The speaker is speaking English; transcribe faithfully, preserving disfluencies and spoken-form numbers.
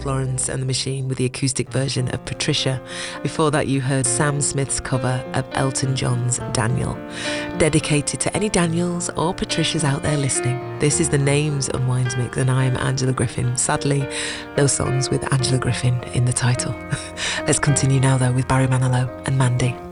Florence and the Machine with the acoustic version of Patricia. Before that, you heard Sam Smith's cover of Elton John's Daniel. Dedicated to any Daniels or Patricias out there listening, this is the Names Unwinds mix, and I am Angela Griffin. Sadly, no songs with Angela Griffin in the title. Let's continue now, though, with Barry Manilow and Mandy.